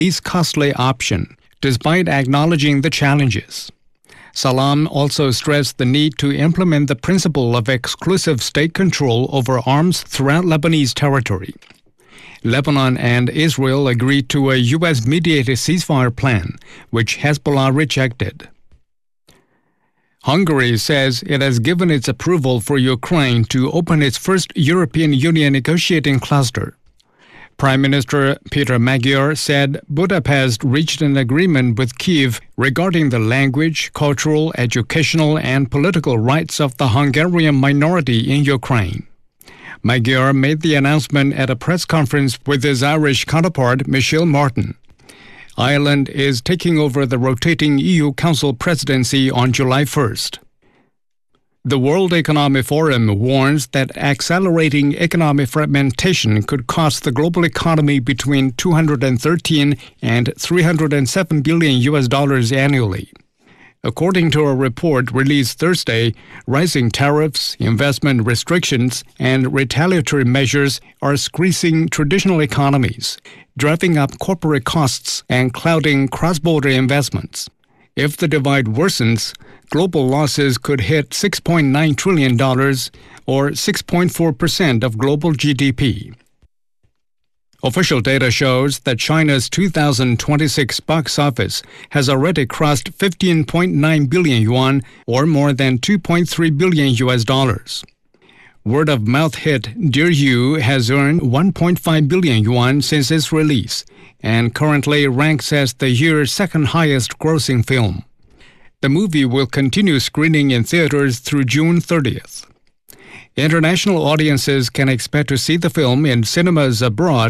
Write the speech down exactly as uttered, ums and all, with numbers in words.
least costly option, despite acknowledging the challenges. Salam also stressed the need to implement the principle of exclusive state control over arms throughout Lebanese territory. Lebanon and Israel agreed to a U S-mediated ceasefire plan, which Hezbollah rejected. Hungary says it has given its approval for Ukraine to open its first European Union negotiating cluster. Prime Minister Peter Magyar said Budapest reached an agreement with Kyiv regarding the language, cultural, educational, and political rights of the Hungarian minority in Ukraine. Magyar made the announcement at a press conference with his Irish counterpart, Michel Martin. Ireland is taking over the rotating E U Council presidency on July first. The World Economic Forum warns that accelerating economic fragmentation could cost the global economy between two hundred thirteen and three hundred seven billion U S dollars annually. According to a report released Thursday, rising tariffs, investment restrictions, and retaliatory measures are squeezing traditional economies, driving up corporate costs and clouding cross-border investments. If the divide worsens, global losses could hit six point nine trillion dollars, or six point four percent of global G D P. Official data shows that China's two thousand twenty-six box office has already crossed fifteen point nine billion yuan, or more than two point three billion U S dollars. Word-of-mouth hit Dear You has earned one point five billion yuan since its release, and currently ranks as the year's second highest grossing film. The movie will continue screening in theaters through June thirtieth. International audiences can expect to see the film in cinemas abroad